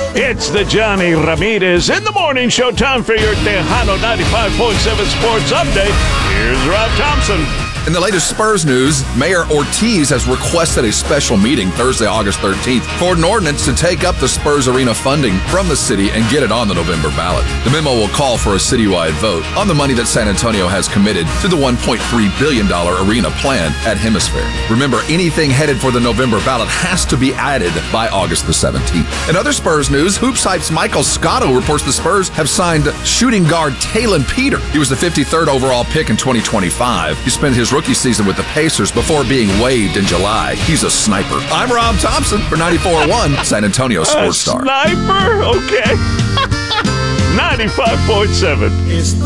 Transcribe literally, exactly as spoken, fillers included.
It's the Johnny Ramirez in the morning show. Time for your Tejano ninety-five point seven Sports Update. Here's Rob Thompson. In the latest Spurs news, Mayor Ortiz has requested a special meeting Thursday, August thirteenth for an ordinance to take up the Spurs Arena funding from the city and get it on the November ballot. The memo will call for a citywide vote on the money that San Antonio has committed to the one point three billion dollars arena plan at Hemisphere. Remember, anything headed for the November ballot has to be added by August the seventeenth. In other Spurs news, Hoops Hype's Michael Scotto reports the Spurs have signed shooting guard Talon Peter. He was the fifty-third overall pick in twenty twenty-five. He spent his rookie season with the Pacers before being waived in July. He's a sniper. I'm Rob Thompson for ninety-four point one San Antonio Sports Star. Sniper? Okay. ninety-five point seven. It's the